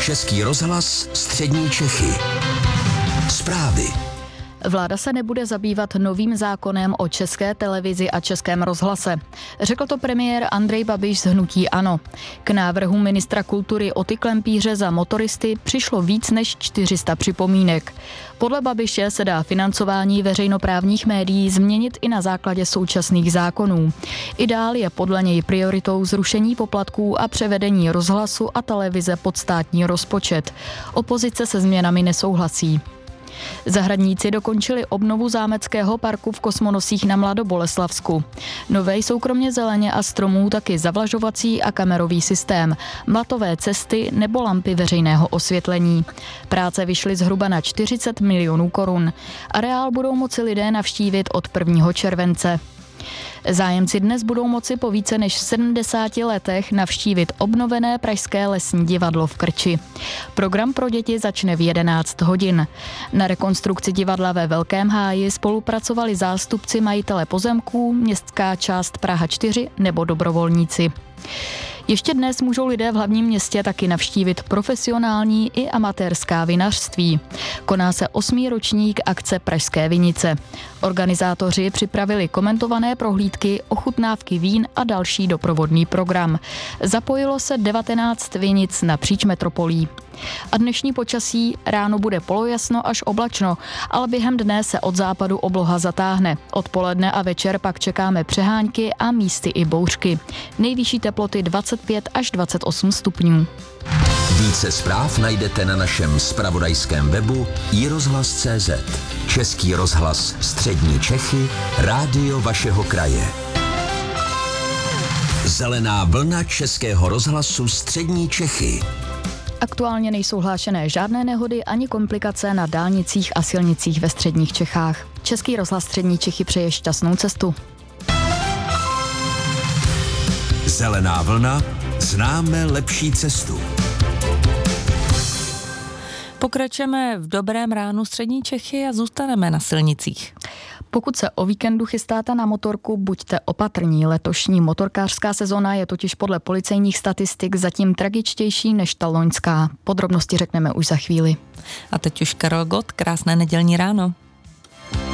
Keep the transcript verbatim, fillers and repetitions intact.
Český rozhlas Střední Čechy. Zprávy. Vláda se nebude zabývat novým zákonem o České televizi a Českém rozhlase. Řekl to premiér Andrej Babiš z hnutí ANO. K návrhu ministra kultury Oty Klempíře za motoristy přišlo víc než čtyři sta připomínek. Podle Babiše se dá financování veřejnoprávních médií změnit i na základě současných zákonů. Ideál je podle něj prioritou zrušení poplatků a převedení rozhlasu a televize pod státní rozpočet. Opozice se změnami nesouhlasí. Zahradníci dokončili obnovu zámeckého parku v Kosmonosích na Mladoboleslavsku. Nové jsou kromě zeleně a stromů taky zavlažovací a kamerový systém, mlatové cesty nebo lampy veřejného osvětlení. Práce vyšly zhruba na čtyřicet milionů korun. Areál budou moci lidé navštívit od prvního července. Zájemci dnes budou moci po více než sedmdesáti letech navštívit obnovené pražské lesní divadlo v Krči. Program pro děti začne v jedenáct hodin. Na rekonstrukci divadla ve Velkém Háji spolupracovali zástupci majitele pozemků, městská část Praha čtyři nebo dobrovolníci. Ještě dnes můžou lidé v hlavním městě taky navštívit profesionální i amatérská vinařství. Koná se osmý ročník akce Pražské vinice. Organizátoři připravili komentované prohlídky, ochutnávky vín a další doprovodný program. Zapojilo se devatenáct vinic napříč metropolí. A dnešní počasí: ráno bude polojasno až oblačno, ale během dne se od západu obloha zatáhne. Odpoledne a večer pak čekáme přehánky a místy i bouřky. Nejvyšší teploty dvacet pět až dvacet osm stupňů. Více zpráv najdete na našem zpravodajském webu i rozhlas tečka cé zet. Český rozhlas Střední Čechy, rádio vašeho kraje. Zelená vlna Českého rozhlasu Střední Čechy. Aktuálně nejsou hlášené žádné nehody ani komplikace na dálnicích a silnicích ve středních Čechách. Český rozhlas Střední Čechy přeje šťastnou cestu. Zelená vlna, známe lepší cestu. Pokračujeme v dobrém ránu Střední Čechy a zůstaneme na silnicích. Pokud se o víkendu chystáte na motorku, buďte opatrní. Letošní motorkářská sezona je totiž podle policejních statistik zatím tragičtější než ta loňská. Podrobnosti řekneme už za chvíli. A teď už Karel Gott, krásné nedělní ráno.